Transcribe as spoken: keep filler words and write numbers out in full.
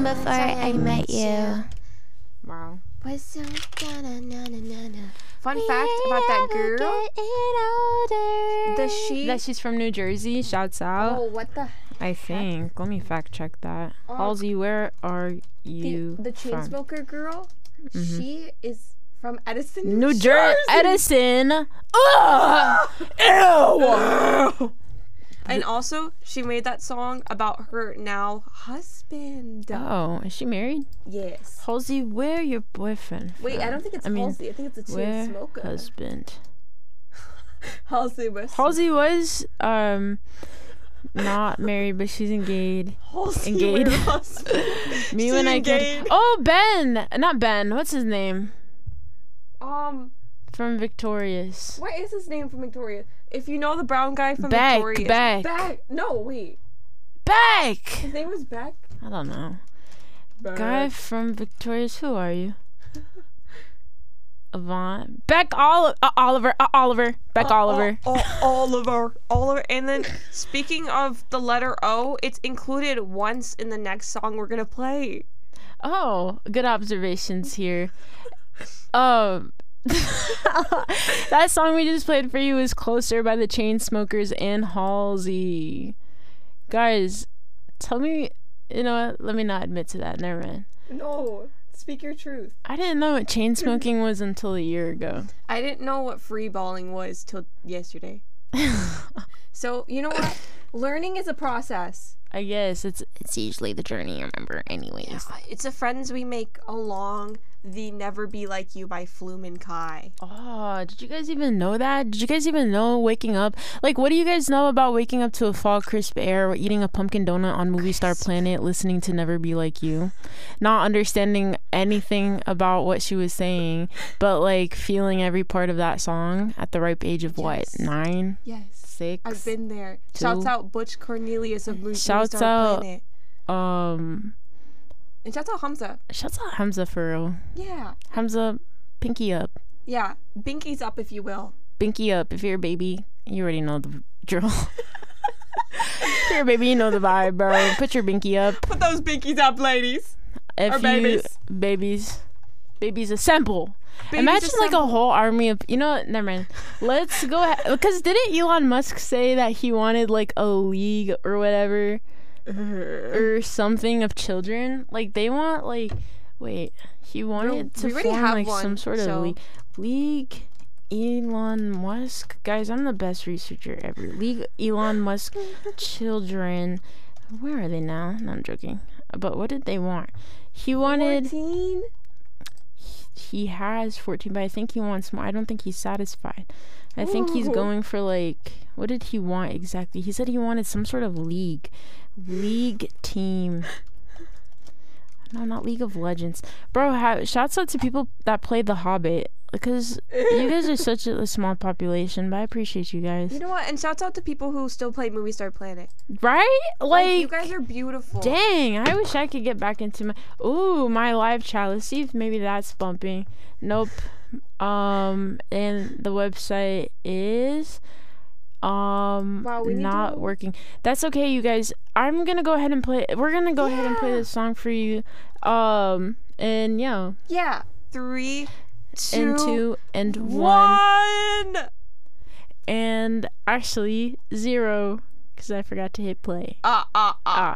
long before I met you. Wow. Was so na na na na na. Fun fact about that girl. Older. Does she? That she's from New Jersey. Shouts out. Oh, what the? I think. Let me fact check that. Um, Halsey, where are you The, the from? Chainsmoker girl. Mhm. She is from Edison, New Jersey. Edison. Ugh! Ew! And also, she made that song about her now husband. Oh, is she married? Yes. Halsey, where your boyfriend Wait, from? I don't think it's I mean, Halsey. I think it's a where Chainsmoker. husband? Halsey was. Halsey was um not married, but she's engaged. Halsey engaged. where husband. Me She when I could. engaged. Oh, Ben, not Ben. What's his name? Um, From Victorious. what is his name from Victoria? If you know the brown guy from Beck, Victoria. Beck. Beck. No, wait. Beck. His name was Beck. I don't know. Beck. Guy from Victorious. Who are you? Yvonne. Beck Ol- uh, Oliver. Uh, Oliver. Beck Uh, Oliver. uh, uh, Oliver. Oliver. And then, speaking of the letter O, it's included once in the next song we're gonna play. Oh, good observations here. Um, that song we just played for you is "Closer" by the Chainsmokers and Halsey. Guys, tell me. You know what? Let me not admit to that. Never mind. No, speak your truth. I didn't know what chain smoking was until a year ago. I didn't know what free balling was till yesterday. So, you know what? Learning is a process. I guess it's it's usually the journey. Remember, anyways. It's the friends we make along the Never Be Like You by Flume and Kai. Oh, did you guys even know that? Did you guys even know waking up? Like, what do you guys know about waking up to a fall crisp air, or eating a pumpkin donut on Movie Star Planet, listening to Never Be Like You, not understanding anything about what she was saying, but like feeling every part of that song at the ripe age of what, Yes. nine, Yes. six? I've been there. Two. Shouts out Butch Cornelius of Movie Shouts Star out- Planet. Um, And shouts out Hamza. shouts out Hamza for real. Yeah. Hamza, pinky up, Yeah. Binkies up, if you will. pinky up. If you're a baby, you already know the drill. If you're a baby, you know the vibe, bro. Put your binky up. Put those binkies up, ladies. If Or you babies. babies, babies assemble. Babies Imagine like a assemble. whole army of, you know what? Never mind. Let's go ahead. Because didn't Elon Musk say that he wanted like a league or whatever or something of children? Like they want like, wait, he wanted to we already form have like one, some sort of so- league. League Elon Musk. Guys, I'm the best researcher ever. League Elon Musk children. Where are they now? No, I'm joking. But what did they want? He wanted. fourteen? He has fourteen, but I think he wants more. I don't think he's satisfied. I think he's Ooh. going for like, what did he want exactly? He said he wanted some sort of league. League team. No, not League of Legends. Bro, ha- shouts out to people that played The Hobbit. Because you guys are such a, a small population, but I appreciate you guys. You know what? And shouts out to people who still play Movie Star Planet. Right? Like, Like, you guys are beautiful. dang, I wish I could get back into my... Ooh, my live chat. Let's see if maybe that's bumping. Nope. Um, and the website is... Um, Wow, we need not to- working. That's okay, you guys. I'm gonna go ahead and play... We're gonna go ahead and play Yeah. this song for you. Um, and yeah. Yeah. Three, two, And two, and one. one. And actually, zero. Because I forgot to hit play. Ah, ah, ah. Ah.